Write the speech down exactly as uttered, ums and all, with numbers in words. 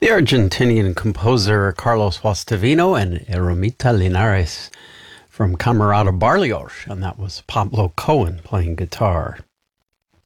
The Argentinian composer Carlos Guastavino and Ermita Linares from Camerata Barrios, and that was Pablo Cohen playing guitar.